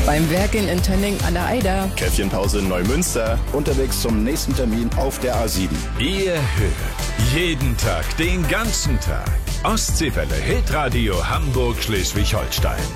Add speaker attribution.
Speaker 1: Beim Werk in Entenning an der Eider.
Speaker 2: Käffchenpause in Neumünster.
Speaker 3: Unterwegs zum nächsten Termin auf der A7.
Speaker 4: Ihr hört jeden Tag, den ganzen Tag. Ostseewelle Hitradio Hamburg-Schleswig-Holstein.